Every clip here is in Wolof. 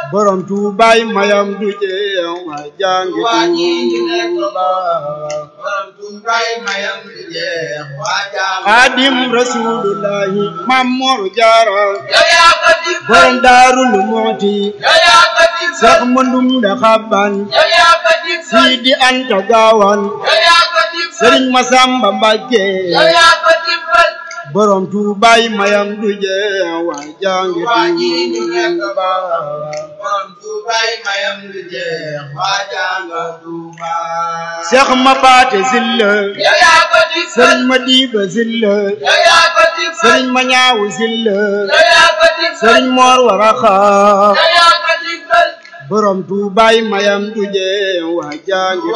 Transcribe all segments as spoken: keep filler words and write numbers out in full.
borom Tuubaay mayam du jeex waa jàngi Tuuba borom Tuubaay mayam du jeex waa jàngi Xaadim Rasulullahi Maam Mor Jaara yow yaa ko dimbal borom Daarul Muhti yow yaa ko dimbal Seex Mandum da Xaban yow yaa ko dimbal Sidi Anta Gaawan yow yaa ko dimbal Sëriñ Masamba Mbàkke yow yaa ko dimbal borom Tuubaay mayam du jeex waa jàngi Tuuba borom Tuubaay mayam du jeex waa jàngi Tuuba Seex Mapaate Silla yow yaa ko dimbal Sëriñ Madiba Silla yow yaa ko dimbal Sëriñ Mañaawu Silla yow yaa ko dimbal Sëriñ Moor Waraxa yow yaa ko dimbal borom Tuubaay mayam du jeex waa jàngi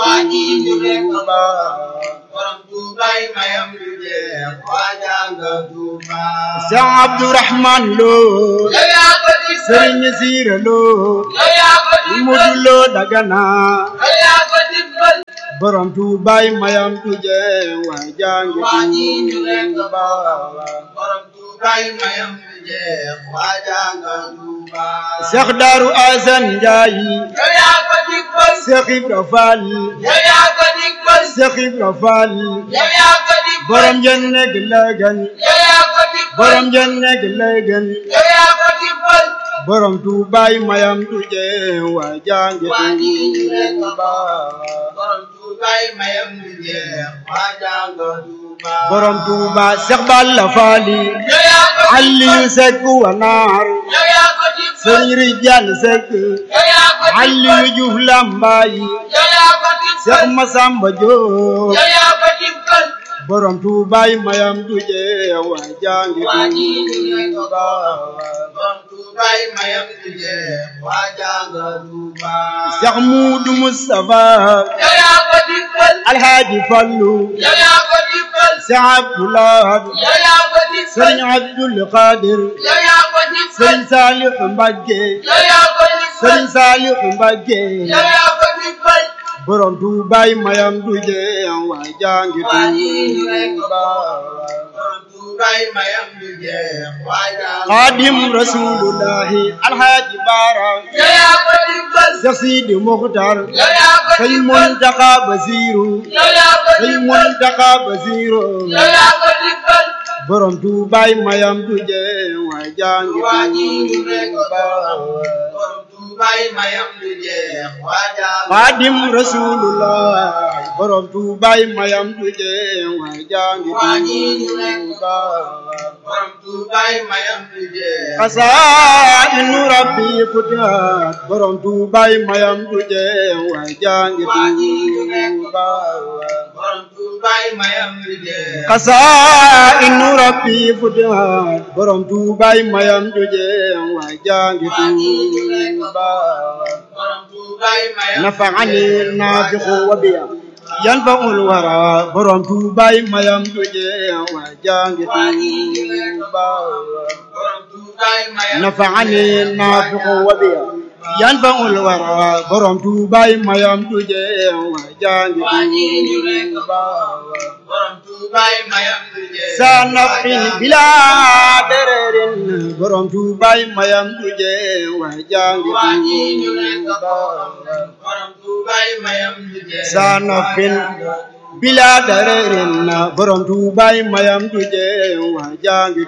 Tuuba borom Tuubaay mayam du jeex waa jàngi Tuuba Seex Abdurahmaan Lo yow yaa ko dimbal Sëriñ Siira Lo yow yaa ko dimbal Mudu Lo Dagana yow yaa ko dimbal borom Tuubaay mayam du jeex waa jàngi Tuuba borom Tuubaay mayam du jeex waa jàngi Tuuba Seex Daaru Asan Njaay yow yaa ko dimbal Seex Ibra Faal yow yaa ko dimbal Seex Ibra Faal yow yaa ko dimbal borom jenne gi lëgën yow yaa ko dimbal borom jenne gi lëgën yow yaa ko dimbal borom Tuubaay mayam du jeex waa jàngi Tuuba borom Tuubaay mayam du jeex waa jàngi Tuuba borom Tuuba Seex Balla Faali yow yaa ko Aliyu Sekk Wanaar yow yaa ko dimbal Sëriñ Rijal Sekk yow yaa ko dimbal Aliyu Juuf Lambaay yow yaa ko dimbal Seex Masamba Jóob yow yaa ko dimbal borom Tuubaay mayam du jeex waa jàngi Tuuba borom Tuubaay mayam du jeex waa jàngi Tuuba Seex Muudu Mustafa yow yaa ko dimbal Alhaaji Fallu yow yaa ko dimbal Seex Abdulaay yow yaa ko dimbal Sëriñ Abdul Qaadir yow yaa ko dimbal Sëriñ Saalixu Mbàkke yow yaa ko dimbal Sëriñ Saalixu Mbàkke yow yaa ko dimbal borom Tuubaay mayam du jeex waa jàngi Tuuba borom Tuubaay mayam du jeex waa jàngi Xaadim Rasulullahi Alhaaji Baara yow yaa ko dimbal Seex Sidi Muxtaar yow yaa ko Sëñ dimbal Muntaxa Basiiru yow yaa ko Sëñ dimbal Muntaxa Basiiru yow yaa ko dimbal borom Tuubaay mayam du jeex waa jàngi Tuuba borom Tuubaay mayam du jeex waa jàngi Xaadim Rasulullahi borom Tuubaay mayam du jeex waa jàngi Tuuba borom Tuubaay mayam du jeex Xasaa'inu Rabbi futihat borom Tuubaay mayam du jeex waa jàngi Tuuba borom Tuubaay mayam du jeex Xasaa'inu Rabbi futihat borom Tuubaay mayam du jeex waa jàngi Tuuba borom Tuubaay mayam nafa'ani naafiqu wa biya yanfa'ul wara borom Tuubaay mayam du jeex waa jàngi Tuuba borom Tuubaay mayam nafa'ani naafiqu wa biya yanfa'ul wara borom Tuubaay mayam du jeex waa jàngi Tuuba borom Tuubaay mayam du jeex sa nafin bilaa dereerin borom Tuubaay mayam du jeex waa jàngi Tuuba borom Tuubaay mayam du jeex sa nafin bilaa dereerin borom Tuubaay mayam du jeex waa jàngi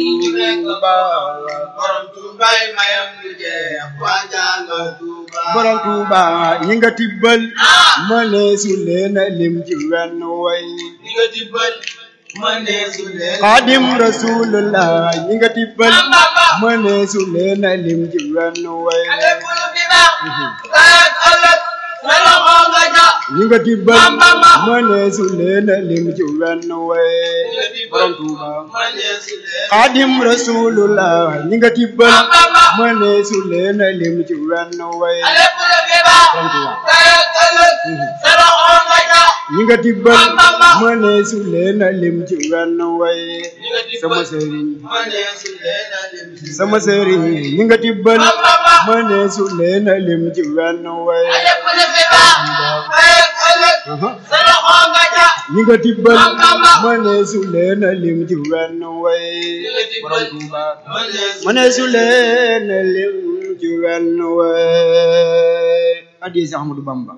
Tuuba borom Tuubaay mayam du jeex waa jàngi Tuuba borom Tuuba ñi nga tibbal mëneesu leen a lim ci wenn way ñi nga tibbal mëneesu leen Xaadim Rasulullah ñi nga tibbal mëneesu leen a lim ci wenn way ñi nga tibbal mëneesu leen a lim ci wenn way borom Tuuba Xaadim Rasulullah ñi nga tibbal mëneesu leen a lim ci wenn way ñi nga tibbal mëneesu leen a lim ci wenn way sama sëriñ sama sëriñ ñi nga tibbal mëneesu leen a lim ci wenn way ñi nga tibbal mëneesu leen a lim ci wenn way borom Tuuba mëneesu leen a lim ci wenn way addi Seex Ahmadu Bamba.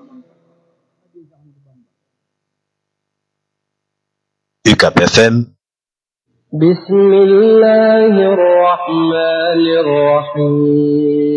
U C A P F M. بسم الله الرحمن الرحيم